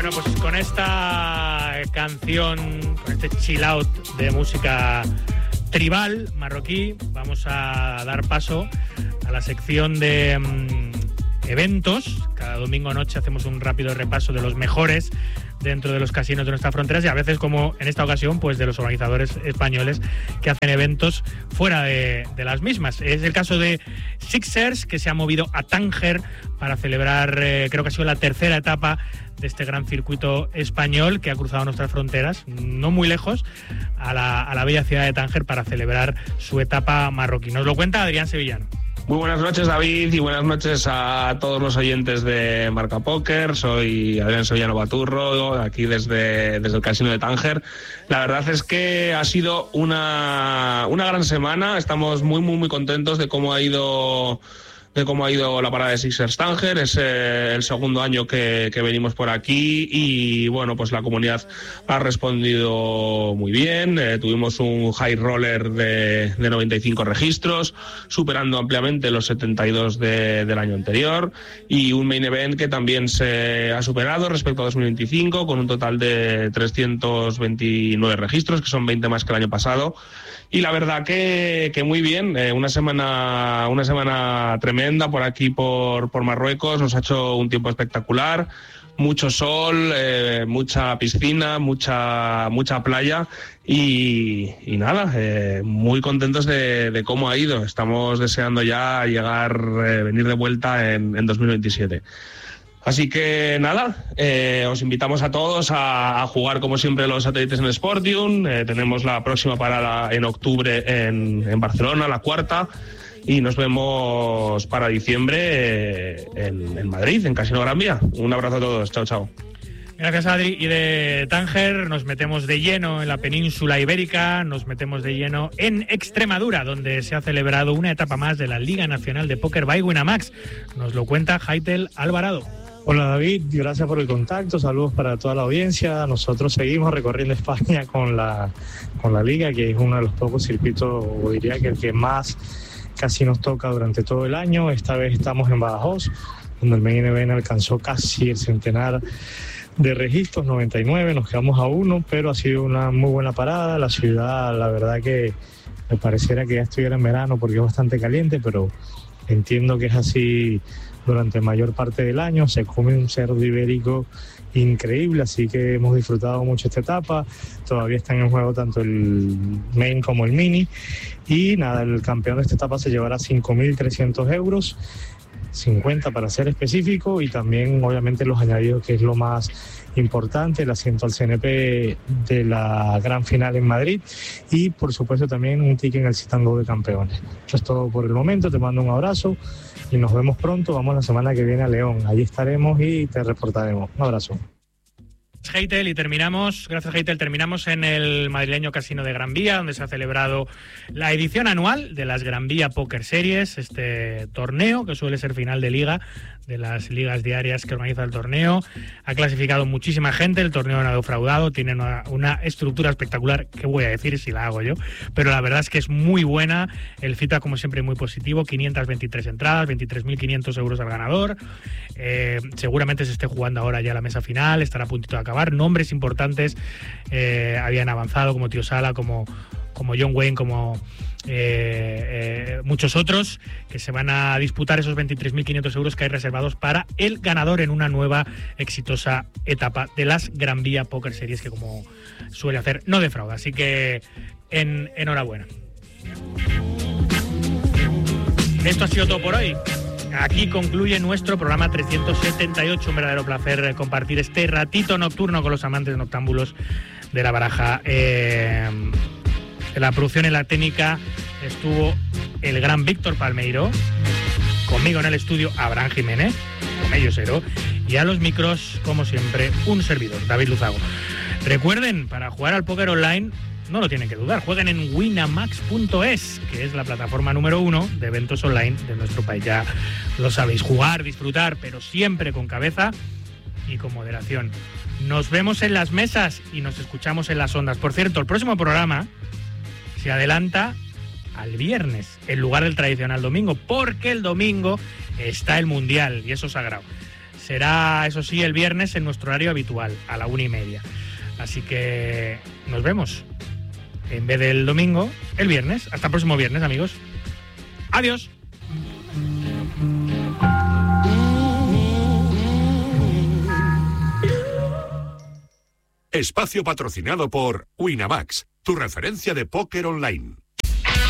Bueno, pues con esta canción, con este chill out de música tribal marroquí, vamos a dar paso a la sección de eventos. Cada domingo noche hacemos un rápido repaso de los mejores dentro de los casinos de nuestras fronteras y a veces, como en esta ocasión, pues de los organizadores españoles que hacen eventos fuera de las mismas. Es el caso de Sixers, que se ha movido a Tánger para celebrar, creo que ha sido la tercera etapa de este gran circuito español que ha cruzado nuestras fronteras, no muy lejos, a la bella ciudad de Tánger para celebrar su etapa marroquí. Nos lo cuenta Adrián Sevillano. Muy buenas noches, David, y buenas noches a todos los oyentes de Marca Póker. Soy Adrián Sevillano Baturro, aquí desde el Casino de Tánger. La verdad es que ha sido una gran semana. Estamos muy contentos de cómo ha ido la parada de Sixers Tánger. Es el segundo año que venimos por aquí y bueno, pues la comunidad ha respondido muy bien. Tuvimos un high roller de 95 registros, superando ampliamente los 72 del año anterior, y un main event que también se ha superado respecto a 2025 con un total de 329 registros, que son 20 más que el año pasado. Y la verdad que muy bien, una semana tremenda por aquí, por Marruecos. Nos ha hecho un tiempo espectacular, mucho sol, mucha piscina, mucha playa y nada, muy contentos de cómo ha ido. Estamos deseando ya venir de vuelta en 2027. Así que nada, os invitamos a todos a jugar como siempre los satélites en Sportium. Tenemos la próxima parada en octubre en Barcelona, la cuarta, y nos vemos para diciembre en Madrid, en Casino Gran Vía. Un abrazo a todos, chao. Gracias, Adri. Y de Tánger nos metemos de lleno en la península ibérica, nos metemos de lleno en Extremadura, donde se ha celebrado una etapa más de la Liga Nacional de Póker by Winamax. Nos lo cuenta Haitel Alvarado. Hola David, gracias por el contacto, saludos para toda la audiencia. Nosotros seguimos recorriendo España con la Liga, que es uno de los pocos circuitos, o diría que el que más casi nos toca durante todo el año. Esta vez estamos en Badajoz, donde el main event alcanzó casi el centenar de registros, 99, nos quedamos a 1, pero ha sido una muy buena parada. La ciudad, la verdad que me pareciera que ya estuviera en verano porque es bastante caliente, pero entiendo que es así durante mayor parte del año. Se come un cerdo ibérico increíble, así que hemos disfrutado mucho esta etapa. Todavía están en juego tanto el main como el mini, y nada, el campeón de esta etapa se llevará 5.300 euros, 50 para ser específico, y también obviamente los añadidos, que es lo más importante, el asiento al CNP de la gran final en Madrid, y por supuesto también un ticket en el Sit and Go de campeones. Eso es todo por el momento, te mando un abrazo y nos vemos pronto. Vamos la semana que viene a León, allí estaremos y te reportaremos. Un abrazo. Heitel, y terminamos en el madrileño Casino de Gran Vía, donde se ha celebrado la edición anual de las Gran Vía Poker Series, este torneo que suele ser final de liga, de las ligas diarias que organiza el torneo. Ha clasificado muchísima gente, el torneo no ha defraudado, tiene una estructura espectacular, que voy a decir si la hago yo, pero la verdad es que es muy buena. El feedback, como siempre, muy positivo, 523 entradas, 23.500 euros al ganador. Seguramente se esté jugando ahora ya la mesa final, estará a puntito de acabar. Nombres importantes habían avanzado, como Tío Sala, como John Wayne, como muchos otros, que se van a disputar esos 23.500 euros que hay reservados para el ganador en una nueva exitosa etapa de las Gran Vía Poker Series, que, como suele hacer, no defrauda. Así que enhorabuena. Esto ha sido todo por hoy. Aquí concluye nuestro programa 378. Un verdadero placer compartir este ratito nocturno con los amantes noctámbulos de la baraja. En la producción, en la técnica, estuvo el gran Víctor Palmeiro. Conmigo en el estudio, Abraham Jiménez, con ellos Ero. Y a los micros, como siempre, un servidor, David Luzago. Recuerden, para jugar al póker online, no lo tienen que dudar, jueguen en winamax.es, que es la plataforma número 1 de eventos online de nuestro país. Ya lo sabéis, jugar, disfrutar, pero siempre con cabeza y con moderación. Nos vemos en las mesas y nos escuchamos en las ondas. Por cierto, el próximo programa se adelanta al viernes, en lugar del tradicional domingo, porque el domingo está el Mundial, y eso es sagrado. será, eso sí, el viernes en nuestro horario habitual, a la 1:30. Así que nos vemos, en vez del domingo, el viernes. Hasta el próximo viernes, amigos. Adiós. Espacio patrocinado por Winamax, tu referencia de póker online.